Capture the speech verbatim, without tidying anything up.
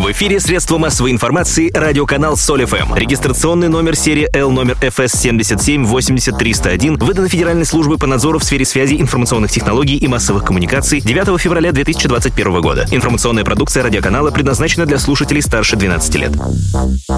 В эфире средства массовой информации радиоканал Соль эф эм. Регистрационный номер серии Л номер эф эс семьдесят семь восемьдесят триста один выдан Федеральной службой по надзору в сфере связи, информационных технологий и массовых коммуникаций девятого февраля две тысячи двадцать первого года. Информационная продукция радиоканала предназначена для слушателей старше двенадцати лет.